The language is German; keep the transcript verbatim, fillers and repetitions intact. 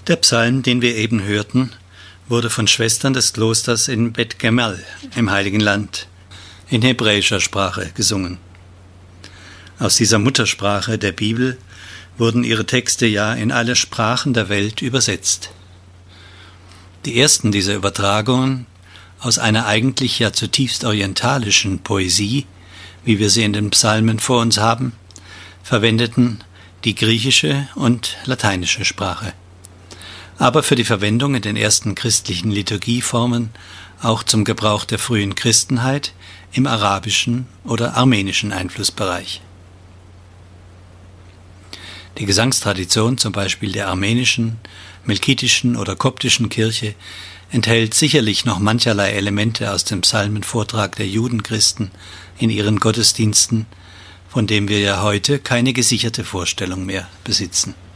Der Psalm, den wir eben hörten, wurde von Schwestern des Klosters in Bet Gemal im Heiligen Land in hebräischer Sprache gesungen. Aus dieser Muttersprache der Bibel wurden ihre Texte ja in alle Sprachen der Welt übersetzt. Die ersten dieser Übertragungen aus einer eigentlich ja zutiefst orientalischen Poesie, wie wir sie in den Psalmen vor uns haben, verwendeten die griechische und lateinische Sprache, aber für die Verwendung in den ersten christlichen Liturgieformen auch zum Gebrauch der frühen Christenheit im arabischen oder armenischen Einflussbereich. Die Gesangstradition zum Beispiel der armenischen, melkitischen oder koptischen Kirche enthält sicherlich noch mancherlei Elemente aus dem Psalmenvortrag der Judenchristen in ihren Gottesdiensten, von dem wir ja heute keine gesicherte Vorstellung mehr besitzen.